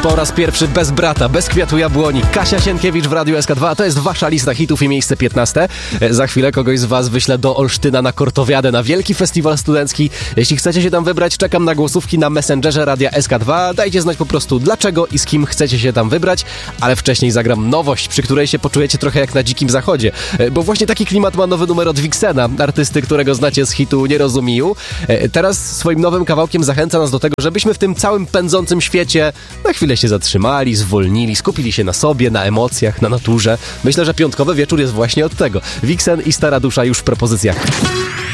Po raz pierwszy bez brata, bez kwiatu jabłoni. Kasia Sienkiewicz w Radiu SK2. To jest wasza lista hitów i miejsce 15. Za chwilę kogoś z was wyślę do Olsztyna na Kortowiadę, na wielki festiwal studencki. Jeśli chcecie się tam wybrać, czekam na głosówki na Messengerze Radia SK2. Dajcie znać po prostu dlaczego i z kim chcecie się tam wybrać, ale wcześniej zagram nowość, przy której się poczujecie trochę jak na dzikim zachodzie. Bo właśnie taki klimat ma nowy numer od Vixena, artysty, którego znacie z hitu Nie rozumiju. Teraz swoim nowym kawałkiem zachęca nas do tego, żebyśmy w tym całym pędzącym świecie na chwilę się zatrzymali, zwolnili, skupili się na sobie, na emocjach, na naturze. Myślę, że piątkowy wieczór jest właśnie od tego. Vixen i Stara Dusza już w propozycjach.